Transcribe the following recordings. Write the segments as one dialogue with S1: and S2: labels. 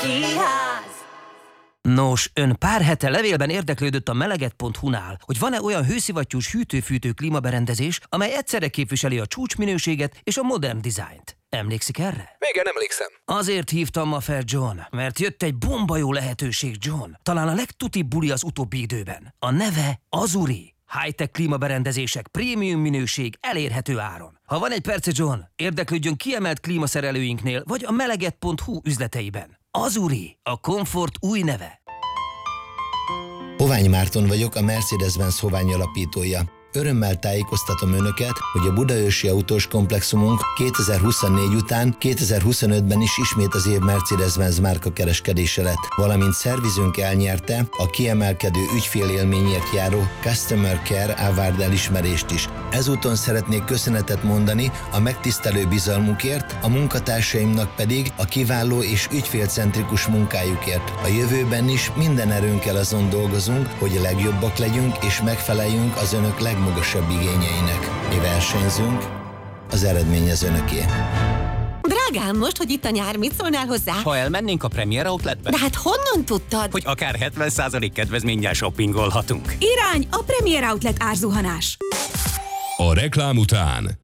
S1: Kiház.
S2: Nos, ön pár hete levélben érdeklődött a meleget.hu-nál, hogy van-e olyan hőszivattyús hűtő-fűtő klímaberendezés, amely egyszerre képviseli a csúcsminőséget és a modern dizájnt. Emlékszik erre?
S3: Igen, emlékszem.
S2: Azért hívtam ma fel, John, mert jött egy bomba jó lehetőség, John. Talán a legtutibb buli az utóbbi időben. A neve Azuri. High-tech klímaberendezések, prémium minőség, elérhető áron. Ha van egy perce, John, érdeklődjön kiemelt klímaszerelőinknél, vagy a meleget.hu üzleteiben. Azuri, a komfort új neve.
S4: Hovány Márton vagyok, a Mercedes-Benz Hovány alapítója. Örömmel tájékoztatom Önöket, hogy a budaörsi autós komplexumunk 2024 után 2025-ben is ismét az év Mercedes-Benz márka kereskedése lett, valamint szervizünk elnyerte a kiemelkedő ügyfélélményért járó Customer Care Award elismerést is. Ezúton szeretnék köszönetet mondani a megtisztelő bizalmukért, a munkatársaimnak pedig a kiváló és ügyfélcentrikus munkájukért. A jövőben is minden erőnkkel azon dolgozunk, hogy a legjobbak legyünk és megfeleljünk az Önök legmagasabb igényeinek. Mi versenyzünk, az eredmény az Önöké.
S1: Drágám, most, hogy itt a nyár, mit szólnál hozzá?
S5: Ha elmennénk a Premier Outletbe?
S1: De hát honnan tudtad?
S5: Hogy akár 70% kedvezménnyel shoppingolhatunk.
S1: Irány a Premier Outlet árzuhanás.
S6: A reklám után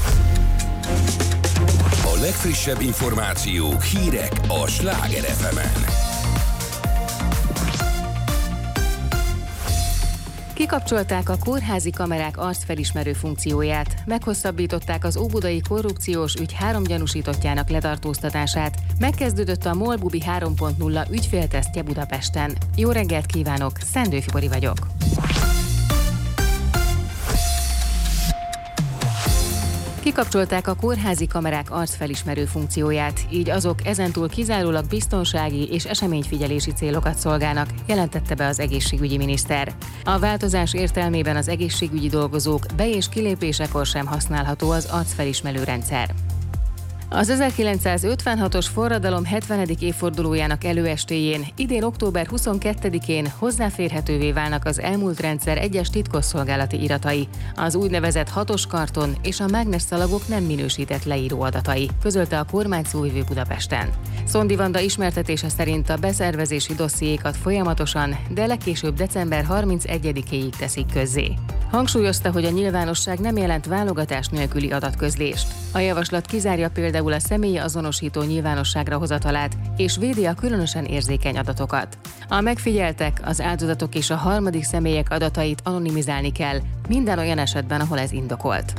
S7: a legfrissebb információk, hírek a Sláger FM-en.
S8: Kikapcsolták a kórházi kamerák arcfelismerő funkcióját, meghosszabbították az óbudai korrupciós ügy 3 gyanúsítottjának letartóztatását, megkezdődött a MOL Bubi 3.0 ügyféltesztje Budapesten. Jó reggelt kívánok, Szendő Fibori vagyok. Kikapcsolták a kórházi kamerák arcfelismerő funkcióját, így azok ezentúl kizárólag biztonsági és eseményfigyelési célokat szolgálnak, jelentette be az egészségügyi miniszter. A változás értelmében az egészségügyi dolgozók be- és kilépésekor sem használható az arcfelismerő rendszer. Az 1956-os forradalom 70. évfordulójának előestéjén, idén október 22-én hozzáférhetővé válnak az elmúlt rendszer egyes titkosszolgálati iratai, az úgynevezett 6-os karton és a mágnesszalagok nem minősített leíró adatai, közölte a kormány szóvivő Budapesten. Szondi Vanda ismertetése szerint a beszervezési dossziékat folyamatosan, de legkésőbb december 31-éig teszik közzé. Hangsúlyozta, hogy a nyilvánosság nem jelent válogatás nélküli adatközlést. A javaslat kizárja például a személyi azonosító nyilvánosságra hozatalát, és védi a különösen érzékeny adatokat. A megfigyeltek, az áldozatok és a harmadik személyek adatait anonimizálni kell, minden olyan esetben, ahol ez indokolt.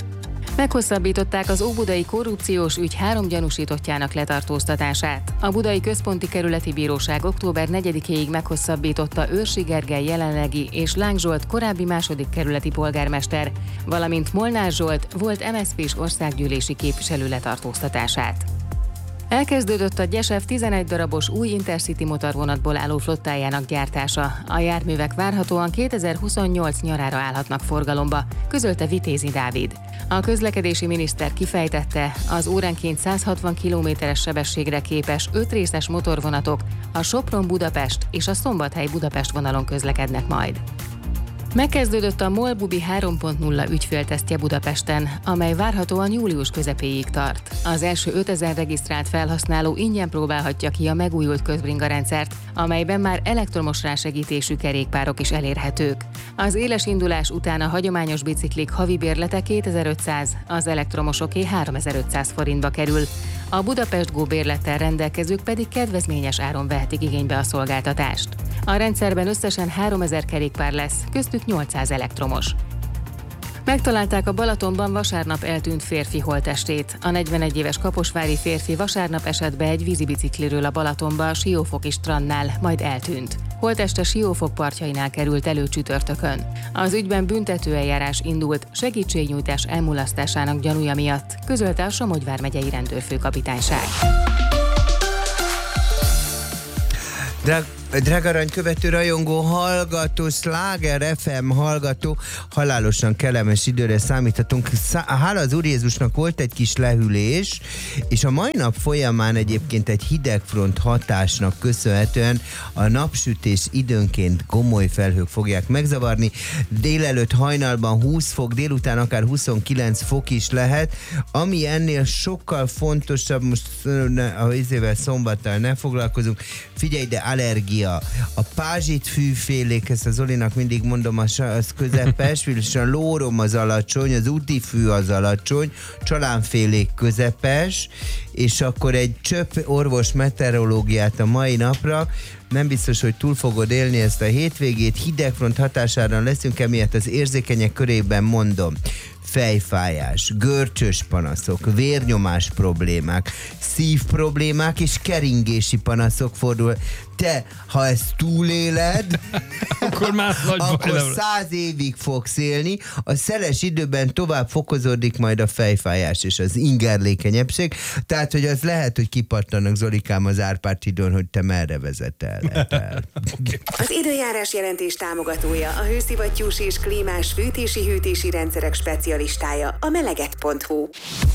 S8: Meghosszabbították az óbudai korrupciós ügy 3 gyanúsítottjának letartóztatását. A Budai Központi Kerületi Bíróság október 4-éig meghosszabbította Őrsi Gergely jelenlegi és Láng Zsolt korábbi második kerületi polgármester, valamint Molnár Zsolt volt MSZP-s országgyűlési képviselő letartóztatását. Elkezdődött a Gyesev 11 darabos új Intercity motorvonatból álló flottájának gyártása. A járművek várhatóan 2028 nyarára állhatnak forgalomba, közölte Vitézi Dávid. A közlekedési miniszter kifejtette, az óránként 160 km-es sebességre képes 5 részes motorvonatok a Sopron-Budapest és a Szombathely-Budapest vonalon közlekednek majd. Megkezdődött a MOL Bubi 3.0 ügyféltesztje Budapesten, amely várhatóan július közepéig tart. Az első 5000 regisztrált felhasználó ingyen próbálhatja ki a megújult közbringarendszert, amelyben már elektromos rásegítésű kerékpárok is elérhetők. Az éles indulás után a hagyományos biciklik havi bérlete 2500, az elektromosoké 3500 forintba kerül. A Budapest Go bérlettel rendelkezők pedig kedvezményes áron vehetik igénybe a szolgáltatást. A rendszerben összesen 3000 kerékpár lesz, köztük 800 elektromos. Megtalálták a Balatonban vasárnap eltűnt férfi holttestét. A 41 éves kaposvári férfi vasárnap esett be egy vízibicikliről a Balatonba a Siófoki strandnál, majd eltűnt. Holtteste Siófok partjainál került elő csütörtökön. Az ügyben büntetőeljárás indult segítségnyújtás elmulasztásának gyanúja miatt, közölte a Somogy vármegyei rendőrfőkapitányság.
S3: Drága Arany követő, rajongó, hallgató, Sláger FM hallgató, halálosan kellemes időre számíthatunk. Hála az Úr Jézusnak volt egy kis lehűlés, és a mai nap folyamán egyébként egy hidegfront hatásnak köszönhetően a napsütés időnként gomoly felhők fogják megzavarni. Délelőtt hajnalban 20 fok, délután akár 29 fok is lehet, ami ennél sokkal fontosabb, most a izével szombattal ne foglalkozunk, figyelj, de allergia. A pázsitfűfélék, ezt az Zolinak mindig mondom, az közepes, és a lórom az alacsony, az útifű az alacsony, csalánfélék közepes, és akkor egy csöpp orvos meteorológiát a mai napra. Nem biztos, hogy túl fogod élni ezt a hétvégét, hidegfront hatására leszünk, emiatt az érzékenyek körében mondom. Fejfájás, görcsös panaszok, vérnyomás problémák, szívproblémák és keringési panaszok fordul. Te, ha ezt túléled, akkor 100 évig fogsz élni, a szeles időben tovább fokozódik majd a fejfájás és az ingerlékenyebbség, tehát, hogy az lehet, hogy kipattanak, Zolikám, az Árpád hídon, hogy te merre vezetel.
S9: Az időjárás jelentés támogatója, a hőszivattyús és klímás fűtési-hűtési rendszerek specialistája, a melegett.hu.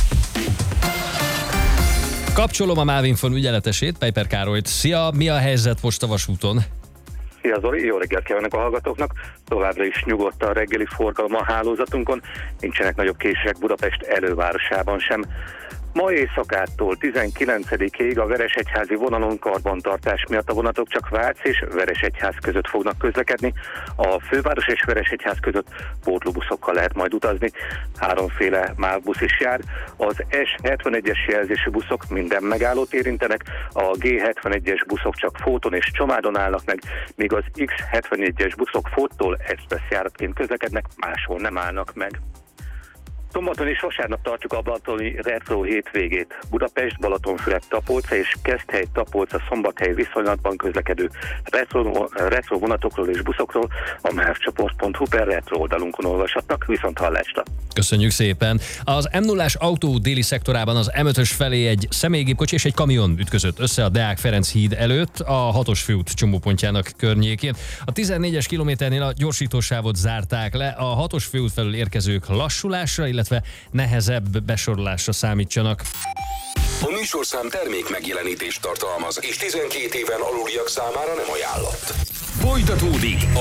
S10: Kapcsolom a Mávinfon ügyeletesét, Peiper Károlyt. Szia, mi a helyzet most a vasúton?
S11: Szia Zoli, jó reggelt kívánok a hallgatóknak. Továbbra is nyugodt a reggeli forgalom a hálózatunkon, nincsenek nagyobb késések Budapest elővárosában sem. Ma éjszakától 19-ig a Veresegyházi vonalon karbantartás miatt a vonatok csak Vác és Veresegyház között fognak közlekedni. A főváros és Veresegyház között pótlóbuszokkal lehet majd utazni. Háromféle MÁV busz is jár. Az S71-es jelzésű buszok minden megállót érintenek, a G71-es buszok csak Fóton és Csomádon állnak meg, míg az X71-es buszok Fóttól express járatként közlekednek, máshol nem állnak meg. Szombaton és vasárnap tartjuk a balatoni retro hétvégét. Budapest, Balatonfüred, Tapolca és Keszthely, Tapolca, Szombathely viszonylatban közlekedő retro vonatokról és buszokról a mávcsoport.hu per retro oldalunkon olvashatnak, viszont hallásra.
S10: Köszönjük szépen. Az M0-ás autó déli szektorában az M5-ös felé egy személygépkocsi és egy kamion ütközött össze a Deák Ferenc híd előtt, a 6-os főút csomópontjának környékén. A 14-es kilométernél a gyorsítósávot zárták le, a 6-os főút felől érkezők lassulásra, illetve nehezebb besorolásra számítsanak.
S7: A műsorszám termék megjelenítést tartalmaz, és 12 éven aluliak számára nem ajánlott. Folytatódik